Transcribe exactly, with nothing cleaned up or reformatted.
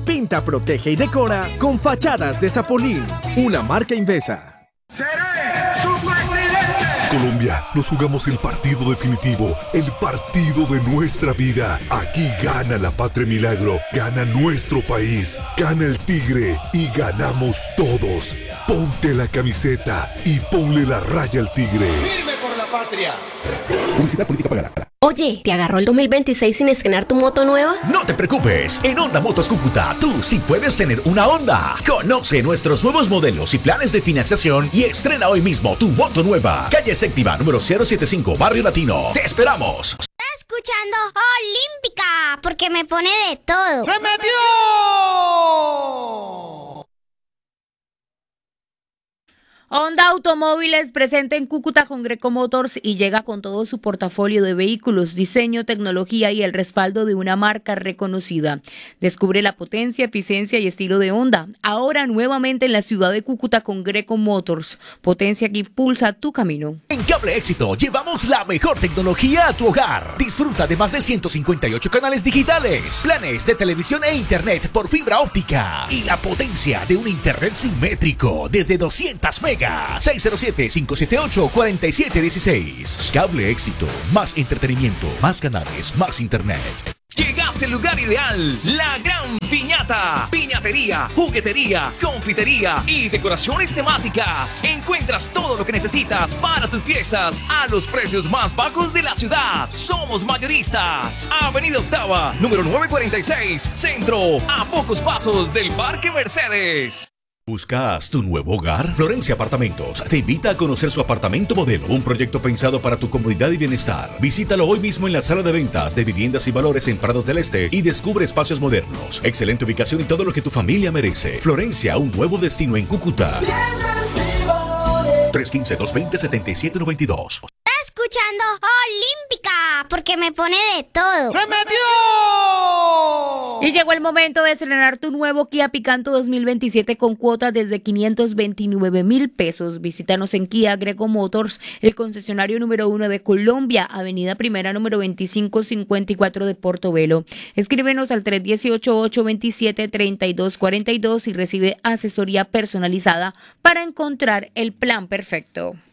Pinta, protege y decora con fachadas de Zapolín, una marca Invesa. ¡Seré su presidente! Colombia, nos jugamos el partido definitivo, el partido de nuestra vida. Aquí gana la Patria Milagro, gana nuestro país, gana el Tigre y ganamos todos. Ponte la camiseta y ponle la raya al Tigre. ¡Firme por la patria! Publicidad política pagada. Oye, ¿te agarró el dos mil veintiséis sin estrenar tu moto nueva? No te preocupes, en Honda Motos Cúcuta tú sí puedes tener una Honda. Conoce nuestros nuevos modelos y planes de financiación y estrena hoy mismo tu moto nueva. Calle Séptima, número cero setenta y cinco, Barrio Latino. ¡Te esperamos! Está escuchando Olímpica, porque me pone de todo. ¡Se metió! Honda Automóviles presente en Cúcuta con Greco Motors y llega con todo su portafolio de vehículos, diseño, tecnología y el respaldo de una marca reconocida. Descubre la potencia, eficiencia y estilo de Honda. Ahora nuevamente en la ciudad de Cúcuta con Greco Motors. Potencia que impulsa tu camino. En Cable Éxito llevamos la mejor tecnología a tu hogar. Disfruta de más de ciento cincuenta y ocho canales digitales, planes de televisión e internet por fibra óptica y la potencia de un internet simétrico desde doscientos megas. seis cero siete, cinco siete ocho, cuatro siete uno seis. Cable Éxito. Más entretenimiento, más canales, más internet. Llegaste al lugar ideal, la Gran Piñata. Piñatería, juguetería, confitería y decoraciones temáticas. Encuentras todo lo que necesitas para tus fiestas a los precios más bajos de la ciudad. Somos mayoristas. Avenida Octava, número novecientos cuarenta y seis, Centro, a pocos pasos del Parque Mercedes. ¿Buscas tu nuevo hogar? Florencia Apartamentos te invita a conocer su apartamento modelo, un proyecto pensado para tu comodidad y bienestar. Visítalo hoy mismo en la sala de ventas de Viviendas y Valores en Prados del Este y descubre espacios modernos, excelente ubicación y todo lo que tu familia merece. Florencia, un nuevo destino en Cúcuta. tres uno cinco, dos dos cero, siete siete nueve dos. Está escuchando Olímpica, porque me pone de todo. ¡Se metió! Y llegó el momento de estrenar tu nuevo Kia Picanto dos mil veintisiete con cuotas desde quinientos veintinueve mil pesos. Visítanos en Kia Greco Motors, el concesionario número uno de Colombia, Avenida Primera número veinticinco cincuenta y cuatro de Portobelo. Escríbenos al tres uno ocho, ocho dos siete, tres dos cuatro dos y recibe asesoría personalizada para encontrar el plan perfecto.